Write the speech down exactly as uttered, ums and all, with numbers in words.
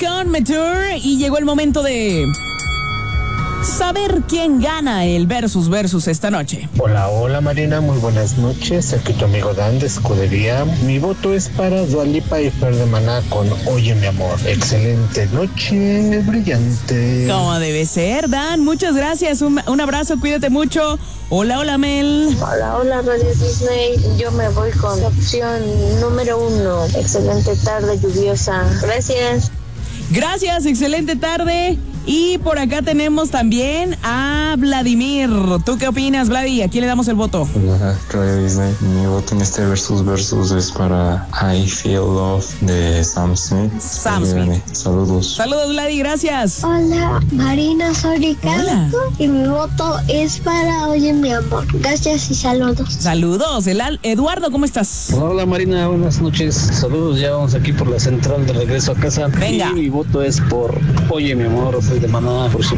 con Mature y llegó el momento de saber quién gana el versus versus esta noche. Hola, hola Marina, muy buenas noches. Aquí tu amigo Dan de Escudería. Mi voto es para Dua Lipa y Fer de Maná con Oye mi amor. Excelente noche, brillante. Como debe ser, Dan. Muchas gracias. Un, un abrazo, cuídate mucho. Hola, hola Mel. Hola, hola Radio Disney. Yo me voy con la opción número uno. Excelente tarde lluviosa. Gracias. Gracias, excelente tarde. Y por acá tenemos también a Vladimir. ¿Tú qué opinas, Vladi? ¿A quién le damos el voto? Hola, Radio Disney. Mi voto en este versus versus es para I Feel Love de Sam Smith. Sam Smith. Saludos. Saludos, Vladi, gracias. Hola, Marina, soy Ricardo. Y mi voto es para Oye mi amor. Gracias y saludos. Saludos. El Al- Eduardo, ¿cómo estás? Hola, hola Marina, buenas noches. Saludos, ya vamos aquí por la central de regreso a casa. Venga. Y mi voto es por Oye mi amor, soy de Maná, por su